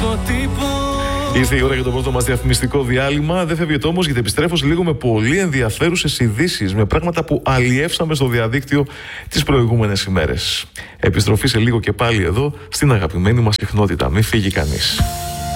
στο τύπο. Ήρθε η ώρα για το πρώτο μας διαφημιστικό διάλειμμα. Δεν φεύγετε όμως, γιατί επιστρέφω σε λίγο με πολύ ενδιαφέρουσες ειδήσεις, με πράγματα που αλλιεύσαμε στο διαδίκτυο τις προηγούμενες ημέρες. Επιστροφή σε λίγο και πάλι εδώ στην αγαπημένη μας συχνότητα. Μην φύγει κανείς.